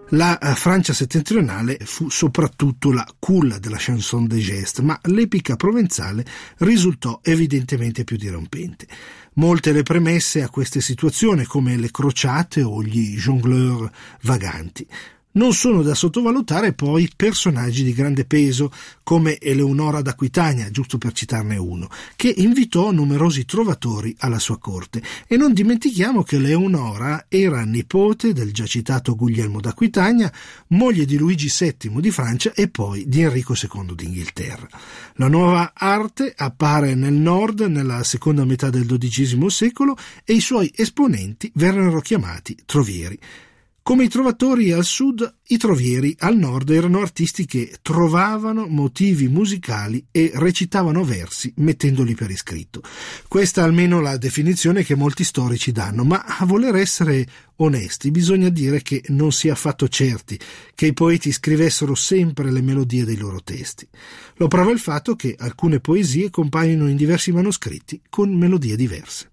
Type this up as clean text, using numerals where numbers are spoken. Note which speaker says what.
Speaker 1: La Francia settentrionale fu soprattutto la culla della chanson de geste, ma l'epica provenzale risultò evidentemente più dirompente. Molte le premesse a queste situazioni, come le crociate o gli jongleur vaganti. Non sono da sottovalutare poi personaggi di grande peso come Eleonora d'Aquitania, giusto per citarne uno, che invitò numerosi trovatori alla sua corte. E non dimentichiamo che Eleonora era nipote del già citato Guglielmo d'Aquitania, moglie di Luigi VII di Francia e poi di Enrico II d'Inghilterra. La nuova arte appare nel nord nella seconda metà del XII secolo e i suoi esponenti vennero chiamati trovieri. Come i trovatori al sud, i trovieri al nord erano artisti che trovavano motivi musicali e recitavano versi mettendoli per iscritto. Questa è almeno la definizione che molti storici danno, ma a voler essere onesti bisogna dire che non si è affatto certi che i poeti scrivessero sempre le melodie dei loro testi. Lo prova il fatto che alcune poesie compaiono in diversi manoscritti con melodie diverse.